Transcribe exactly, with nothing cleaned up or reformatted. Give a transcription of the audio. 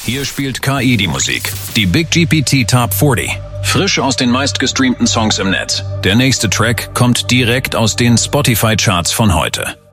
Hier spielt K I die Musik. Die Big G P T Top vierzig. Frisch aus den meistgestreamten Songs im Netz. Der nächste Track kommt direkt aus den Spotify-Charts von heute.